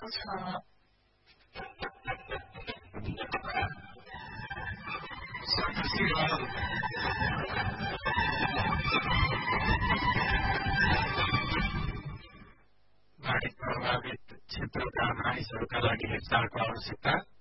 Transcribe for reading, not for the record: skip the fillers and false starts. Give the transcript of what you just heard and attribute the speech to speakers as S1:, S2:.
S1: छ।
S2: बाढी प्रभावित क्षेत्रका मानिसहरूका लागि हेरचाहको आवश्यकता।